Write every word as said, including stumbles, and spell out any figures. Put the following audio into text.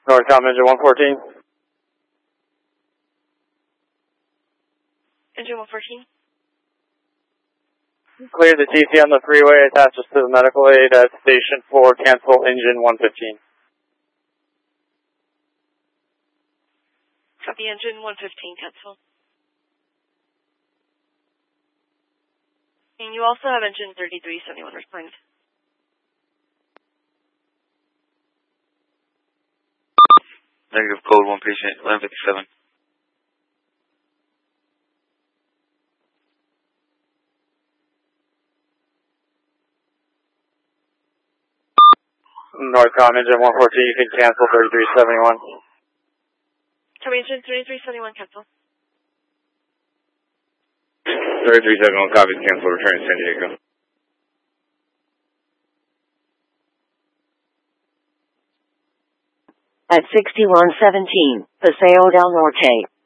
Northbound engine one fourteen. Engine one fourteen. Clear the T C on the freeway, attaches to the medical aid at station four, cancel engine one fifteen. Copy engine one fifteen, cancel. And you also have engine thirty-three seventy-one respond. Negative code one patient, eleven fifty-seven. Northbound engine one fourteen, you can cancel thirty-three seventy-one. Copy engine thirty-three seventy-one, cancel. thirty-three seventy-one, copies, cancel, return to San Diego. At sixty-one seventeen, Paseo del Norte.